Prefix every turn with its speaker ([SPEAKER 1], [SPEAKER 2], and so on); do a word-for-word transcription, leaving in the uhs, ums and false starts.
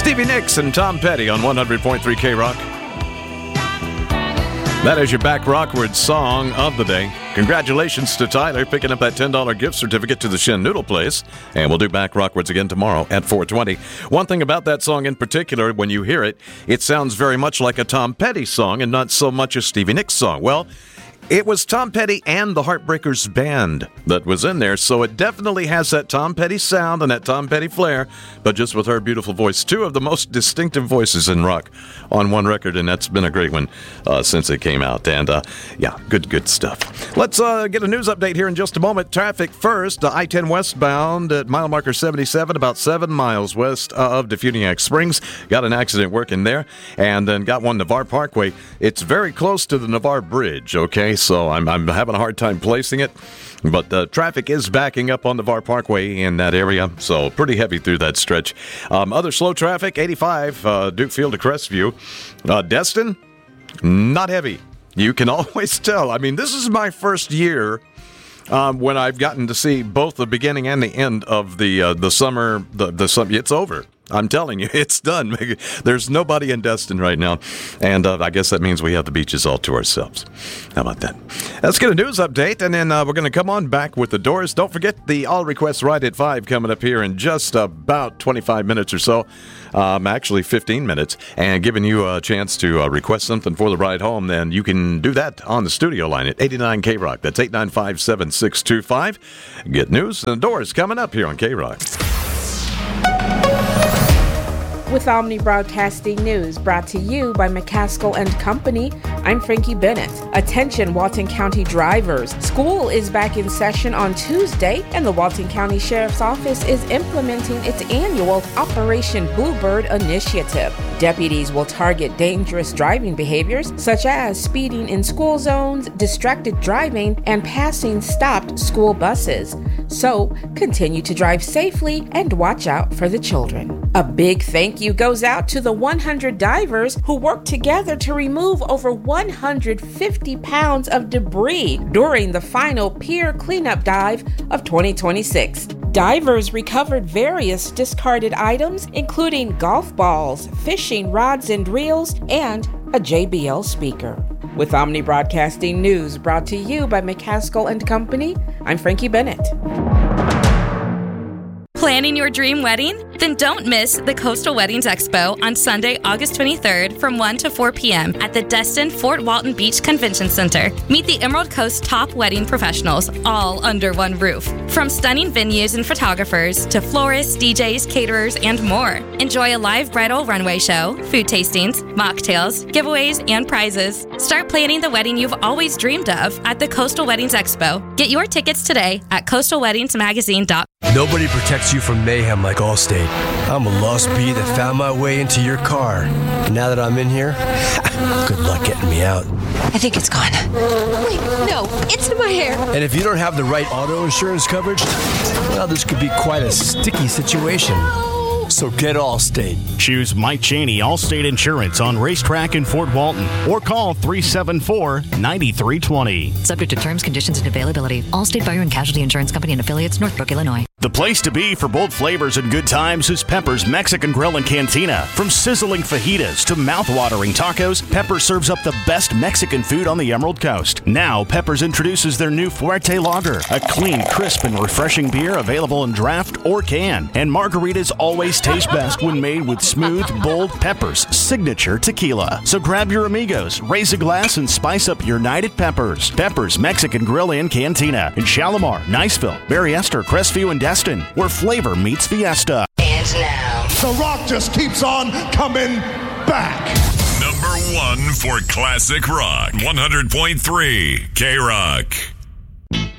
[SPEAKER 1] Stevie Nicks and Tom Petty on one hundred point three K-Rock. That is your Back Rockwards song of the day. Congratulations to Tyler picking up that ten dollars gift certificate to the Shin Noodle Place. And we'll do Back Rockwards again tomorrow at four twenty. One thing about that song in particular, when you hear it, it sounds very much like a Tom Petty song and not so much a Stevie Nicks song. Well, it was Tom Petty and the Heartbreakers band that was in there, so it definitely has that Tom Petty sound and that Tom Petty flair, but just with her beautiful voice. Two of the most distinctive voices in rock on one record, and that's been a great one uh, since it came out. And, uh, yeah, good, good stuff. Let's uh, get a news update here in just a moment. Traffic first, uh, I ten westbound at mile marker seventy-seven, about seven miles west of Defuniak Springs. Got an accident working there, and then got one Navarre Parkway. It's very close to the Navarre Bridge, okay? So I'm, I'm having a hard time placing it. But the uh, traffic is backing up on the Navarre Parkway in that area, so pretty heavy through that stretch. Um, other slow traffic, eighty-five, uh, Duke Field to Crestview. Uh, Destin, not heavy. You can always tell. I mean, this is my first year um, when I've gotten to see both the beginning and the end of the uh, the summer. The, the summer, it's over. I'm telling you, it's done. There's nobody in Destin right now, and uh, I guess that means we have the beaches all to ourselves. How about that? Let's get a news update, and then uh, we're going to come on back with the Doors. Don't forget the All Requests Right at five coming up here in just about twenty-five minutes or so, um, actually fifteen minutes, and giving you a chance to uh, request something for the ride home. Then you can do that on the studio line at eighty-nine K-Rock. That's eight nine five, seven six two five. Get news and the Doors coming up here on K-Rock.
[SPEAKER 2] With Omni Broadcasting News, brought to you by McCaskill and Company, I'm Frankie Bennett. Attention Walton County drivers. School is back in session on Tuesday, and the Walton County Sheriff's Office is implementing its annual Operation Bluebird initiative. Deputies will target dangerous driving behaviors such as speeding in school zones, distracted driving, and passing stopped school buses. So, continue to drive safely and watch out for the children. A big thank you goes out to the one hundred divers who worked together to remove over one hundred fifty pounds of debris during the final pier cleanup dive of twenty twenty-six. Divers recovered various discarded items, including golf balls, fishing rods and reels, and a J B L speaker. With Omni Broadcasting News brought to you by McCaskill and Company, I'm Frankie Bennett.
[SPEAKER 3] Planning your dream wedding? Then don't miss the Coastal Weddings Expo on Sunday, August twenty-third from one to four p.m. at the Destin Fort Walton Beach Convention Center. Meet the Emerald Coast top wedding professionals all under one roof. From stunning venues and photographers to florists, D Js, caterers, and more. Enjoy a live bridal runway show, food tastings, mocktails, giveaways, and prizes. Start planning the wedding you've always dreamed of at the Coastal Weddings Expo. Get your tickets today at coastal weddings magazine dot com.
[SPEAKER 4] Nobody protects you from mayhem like Allstate. I'm a lost bee that found my way into your car. And now that I'm in here, good luck getting me out.
[SPEAKER 5] I think it's gone. Wait, no, it's in my hair.
[SPEAKER 4] And if you don't have the right auto insurance coverage, well, this could be quite a sticky situation. So get Allstate.
[SPEAKER 6] Choose Mike Cheney Allstate Insurance on Racetrack in Fort Walton or call three seven four, nine three two zero.
[SPEAKER 7] Subject to terms, conditions, and availability. Allstate Fire and Casualty Insurance Company and affiliates, Northbrook, Illinois.
[SPEAKER 6] The place to be for bold flavors and good times is Pepper's Mexican Grill and Cantina. From sizzling fajitas to mouth-watering tacos, Pepper serves up the best Mexican food on the Emerald Coast. Now, Pepper's introduces their new Fuerte Lager, a clean, crisp, and refreshing beer available in draft or can. And margaritas always taste best when made with smooth, bold Pepper's signature tequila. So grab your amigos, raise a glass, and spice up your night at Pepper's. Pepper's Mexican Grill and Cantina in Shalimar, Niceville, Mary Esther, Crestview, and Destin, where flavor meets fiesta.
[SPEAKER 8] And now,
[SPEAKER 9] the rock just keeps on coming back.
[SPEAKER 10] Number one for classic rock, one hundred point three K-Rock.